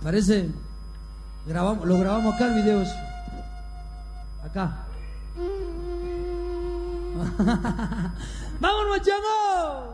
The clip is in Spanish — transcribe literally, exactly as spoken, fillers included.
Parece, grabamos, lo grabamos acá el video. Acá. ¡Vámonos, chamo!